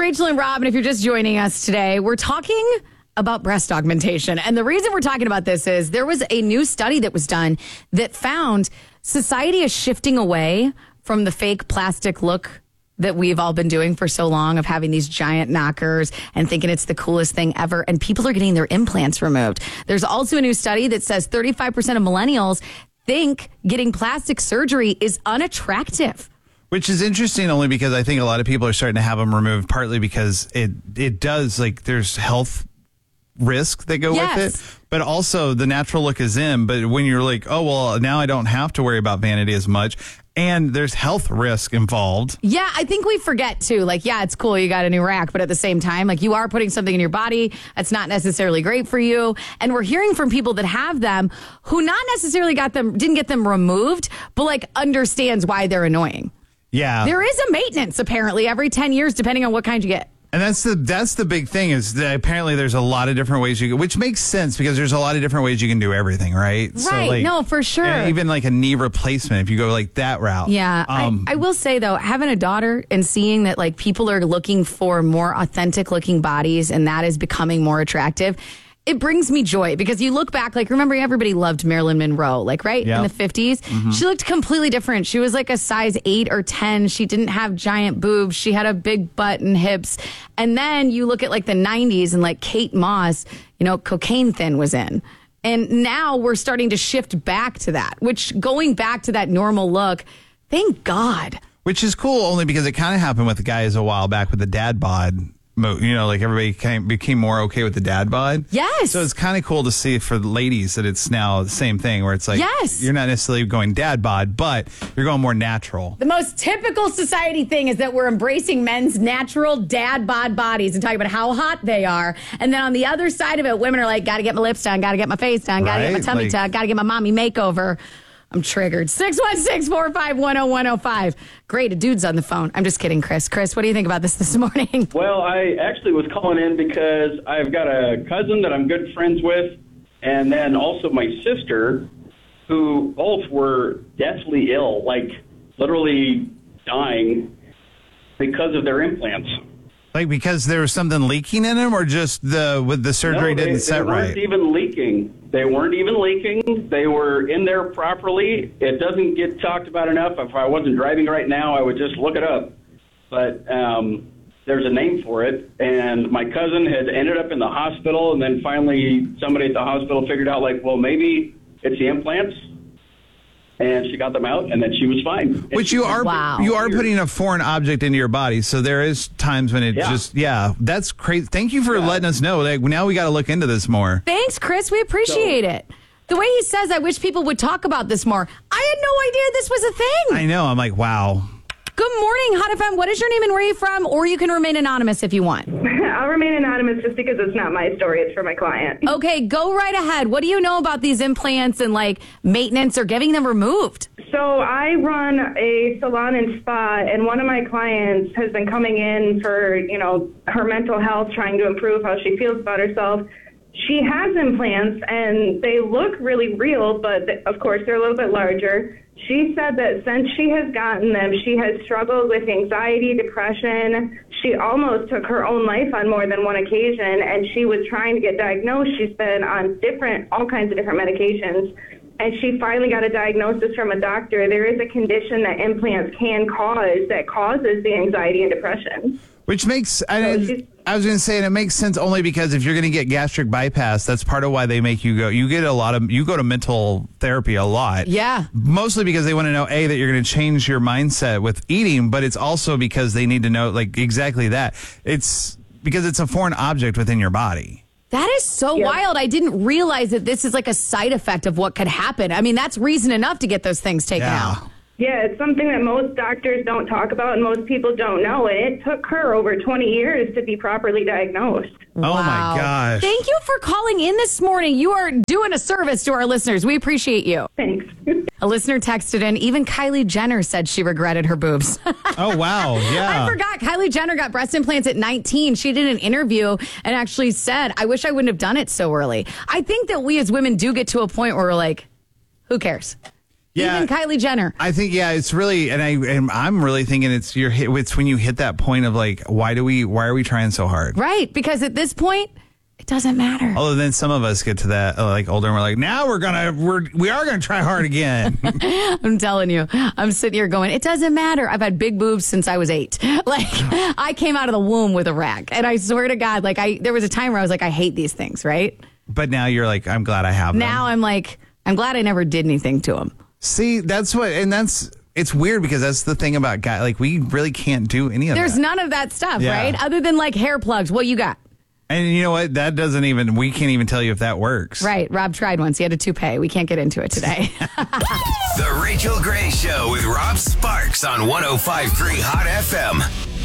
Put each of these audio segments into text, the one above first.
Rachel and Rob, and if you're just joining us today, we're talking about breast augmentation. And the reason we're talking about this is there was a new study that was done that found society is shifting away from the fake plastic look that we've all been doing for so long of having these giant knockers and thinking it's the coolest thing ever. And people are getting their implants removed. There's also a new study that says 35% of millennials think getting plastic surgery is unattractive. Which is interesting only because I think a lot of people are starting to have them removed, partly because it does, like, there's health risk that go with it. But also the natural look is in. But when you're like, oh, well, now I don't have to worry about vanity as much. And there's health risk involved. Yeah, I think we forget too. Like, yeah, it's cool you got a new rack, but at the same time, like, you are putting something in your body that's not necessarily great for you. And we're hearing from people that have them who not necessarily didn't get them removed, but like understands why they're annoying. Yeah. There is a maintenance apparently every 10 years, depending on what kind you get. And that's the big thing is that apparently there's a lot of different ways which makes sense because there's a lot of different ways you can do everything, right? Right. So, like, no, for sure. And even like a knee replacement, if you go like that route. Yeah. I will say though, having a daughter and seeing that like people are looking for more authentic looking bodies and that is becoming more attractive. It brings me joy because you look back, like, remember everybody loved Marilyn Monroe, like, right? Yep. In the 50s. Mm-hmm. She looked completely different. She was like a size 8 or 10. She didn't have giant boobs. She had a big butt and hips. And then you look at like the 90s and like Kate Moss, you know, cocaine thin was in. And now we're starting to shift back to that, which going back to that normal look, thank God. Which is cool only because it kind of happened with the guys a while back with the dad bod. You know, like everybody became more okay with the dad bod. Yes. So it's kind of cool to see for the ladies that it's now the same thing where it's like, yes, you're not necessarily going dad bod, but you're going more natural. The most typical society thing is that we're embracing men's natural dad bod bodies and talking about how hot they are. And then on the other side of it, women are like, got to get my lips done, got to get my face done, got to get my tummy tucked, got to get my mommy makeover. I'm triggered. 616-451-0105. Great, a dude's on the phone. I'm just kidding, Chris. Chris, what do you think about this morning? Well, I actually was calling in because I've got a cousin that I'm good friends with, and then also my sister, who both were deathly ill, like literally dying because of their implants. Like because there was something leaking in them, or just the surgery didn't set right? They weren't even leaking. They weren't even leaking. They were in there properly. It doesn't get talked about enough. If I wasn't driving right now, I would just look it up. But there's a name for it. And my cousin had ended up in the hospital, and then finally somebody at the hospital figured out, like, well, maybe it's the implants. And she got them out, and then she was fine. Which you are putting a foreign object into your body, so there is times when it that's crazy. Thank you for letting us know. Like, now we got to look into this more. Thanks, Chris. We appreciate it. The way he says, I wish people would talk about this more. I had no idea this was a thing. I know. I'm like, wow. Good morning, Hot FM. What is your name and where are you from? Or you can remain anonymous if you want. I'll remain anonymous just because it's not my story. It's for my client. Okay, go right ahead. What do you know about these implants and like maintenance or getting them removed? So I run a salon and spa, and one of my clients has been coming in for, you know, her mental health, trying to improve how she feels about herself. She has implants, and they look really real, but of course they're a little bit larger. She said that since she has gotten them, she has struggled with anxiety, depression. She almost took her own life on more than one occasion, and she was trying to get diagnosed. She's been on all kinds of different medications, and she finally got a diagnosis from a doctor. There is a condition that implants can cause that causes the anxiety and depression. Which makes, I was going to say, and it makes sense only because if you're going to get gastric bypass, that's part of why they make you go. You go to mental therapy a lot. Yeah. Mostly because they want to know, A, that you're going to change your mindset with eating, but it's also because they need to know, like, exactly that. It's because it's a foreign object within your body. That is so wild. I didn't realize that this is like a side effect of what could happen. I mean, that's reason enough to get those things taken out. Yeah, it's something that most doctors don't talk about and most people don't know. And it took her over 20 years to be properly diagnosed. Wow. Oh, my gosh. Thank you for calling in this morning. You are doing a service to our listeners. We appreciate you. Thanks. A listener texted in, even Kylie Jenner said she regretted her boobs. Oh, wow. Yeah. I forgot. Kylie Jenner got breast implants at 19. She did an interview and actually said, I wish I wouldn't have done it so early. I think that we as women do get to a point where we're like, who cares? Yeah. Even Kylie Jenner. I think, it's really, and I'm really thinking it's when you hit that point of like, why are we trying so hard? Right. Because at this point, it doesn't matter. Although then some of us get to that like older and we're like, now we are gonna try hard again. I'm telling you, I'm sitting here going, it doesn't matter. I've had big boobs since I was 8. Like I came out of the womb with a rack, and I swear to God, like there was a time where I was like, I hate these things, right? But now you're like, I'm glad I have them. Now I'm like, I'm glad I never did anything to them. See, it's weird because that's the thing about guys. Like, we really can't do any of that. There's none of that stuff, right? Other than like hair plugs. What you got? And you know what? We can't even tell you if that works. Right. Rob tried once. He had a toupee. We can't get into it today. The Rachel Gray Show with Rob Sparks on 105.3 Hot FM.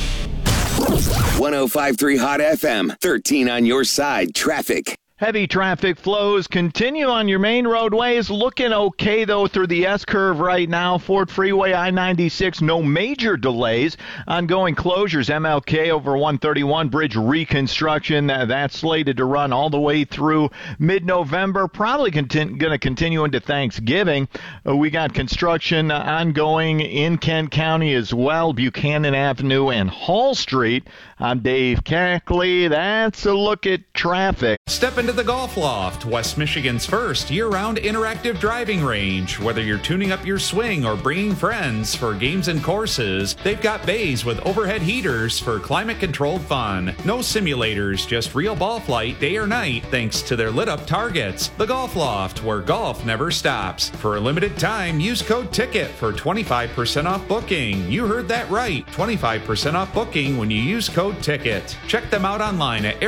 105.3 Hot FM. 13 on your side. Traffic. Heavy traffic flows continue on your main roadways. Looking okay, though, through the S-curve right now. Ford Freeway, I-96, no major delays. Ongoing closures, MLK over 131, bridge reconstruction. That's slated to run all the way through mid-November. Probably going to continue into Thanksgiving. We got construction ongoing in Kent County as well. Buchanan Avenue and Hall Street. I'm Dave Cackley. That's a look at traffic. Step into the Golf Loft, West Michigan's first year-round interactive driving range. Whether you're tuning up your swing or bringing friends for games and courses, they've got bays with overhead heaters for climate-controlled fun. No simulators, just real ball flight day or night thanks to their lit-up targets. The Golf Loft, where golf never stops. For a limited time, use code TICKET for 25% off booking. You heard that right, 25% off booking when you use code TICKET. Check them out online at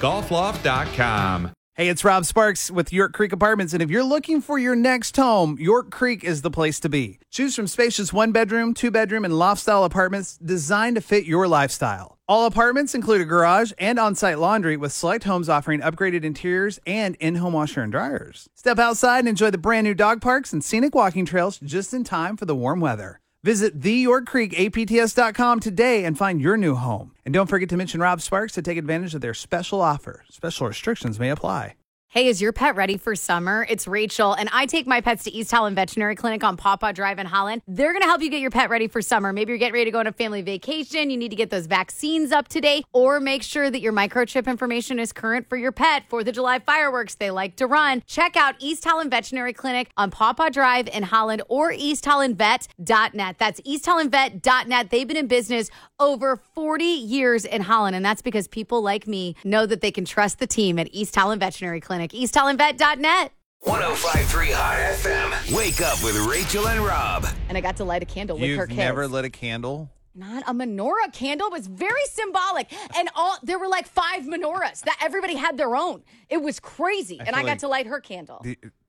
arrowheadgolfloft.com. Hey, it's Rob Sparks with York Creek Apartments, and if you're looking for your next home, York Creek is the place to be. Choose from spacious 1-bedroom, 2-bedroom, and loft-style apartments designed to fit your lifestyle. All apartments include a garage and on-site laundry, with select homes offering upgraded interiors and in-home washer and dryers. Step outside and enjoy the brand-new dog parks and scenic walking trails just in time for the warm weather. Visit theyorkcreekapts.com today and find your new home. And don't forget to mention Rob Sparks to take advantage of their special offer. Special restrictions may apply. Hey, is your pet ready for summer? It's Rachel, and I take my pets to East Holland Veterinary Clinic on Pawpaw Drive in Holland. They're going to help you get your pet ready for summer. Maybe you're getting ready to go on a family vacation. You need to get those vaccines up to date, or make sure that your microchip information is current for your pet. 4th of July fireworks, they like to run. Check out East Holland Veterinary Clinic on Pawpaw Drive in Holland, or easthollandvet.net. That's easthollandvet.net. They've been in business over 40 years in Holland, and that's because people like me know that they can trust the team at East Holland Veterinary Clinic. easthollandvet.net. 105.3 Hot FM. Wake up with Rachel and Rob. And I got to light a candle with her You've kids. never lit a candle? Not a menorah candle. It was very symbolic. And there were like 5 menorahs that everybody had their own. It was crazy. And I got to light her candle.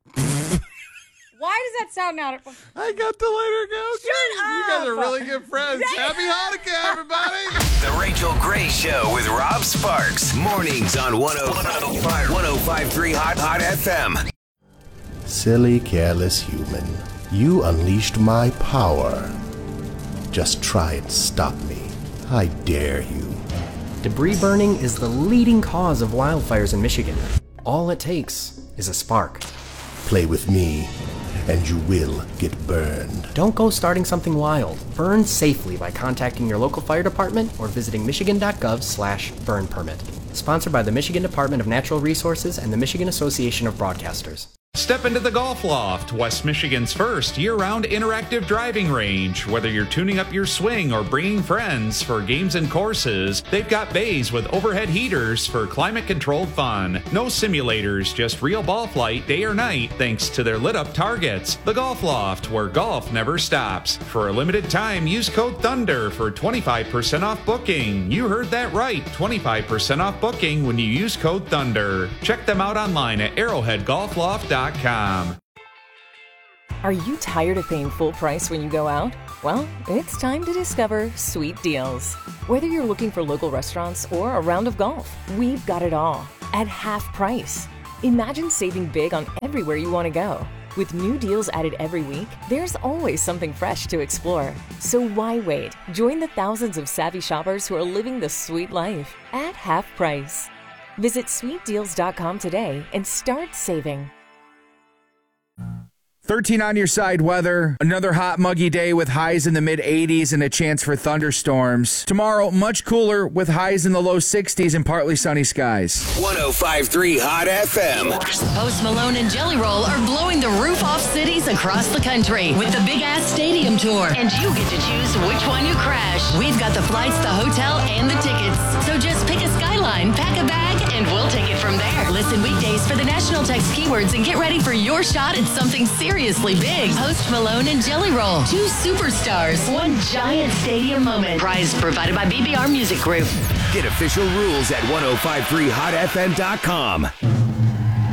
Why does that sound out? I got to let her go. Shut up. You guys are really good friends. Happy Hanukkah, everybody. The Rachel Gray Show with Rob Sparks. Mornings on 105.3 Hot FM. Silly, careless human. You unleashed my power. Just try and stop me. I dare you. Debris burning is the leading cause of wildfires in Michigan. All it takes is a spark. Play with me, and you will get burned. Don't go starting something wild. Burn safely by contacting your local fire department or visiting michigan.gov/burn permit. Sponsored by the Michigan Department of Natural Resources and the Michigan Association of Broadcasters. Step into the Golf Loft, West Michigan's first year-round interactive driving range. Whether you're tuning up your swing or bringing friends for games and courses, they've got bays with overhead heaters for climate-controlled fun. No simulators, just real ball flight day or night thanks to their lit-up targets. The Golf Loft, where golf never stops. For a limited time, use code THUNDER for 25% off booking. You heard that right, 25% off booking when you use code THUNDER. Check them out online at arrowheadgolfloft.com. Are you tired of paying full price when you go out? Well, it's time to discover Sweet Deals. Whether you're looking for local restaurants or a round of golf, we've got it all at half price. Imagine saving big on everywhere you want to go. With new deals added every week, there's always something fresh to explore. So why wait? Join the thousands of savvy shoppers who are living the sweet life at half price. Visit sweetdeals.com today and start saving. 13 on your side weather. Another hot, muggy day with highs in the mid-80s and a chance for thunderstorms. Tomorrow, much cooler with highs in the low 60s and partly sunny skies. 105.3 Hot FM. Post Malone and Jelly Roll are blowing the roof off cities across the country with the Big Ass Stadium Tour. And you get to choose which one you crash. We've got the flights, the hotel, and the tickets. So just pick a Skyline, pack a bag, and we'll take it from there. Listen weekdays for the national text keywords and get ready for your shot at something seriously big. Post Malone and Jelly Roll. 2 superstars. 1 giant stadium moment. Prize provided by BBR Music Group. Get official rules at 1053hotfm.com.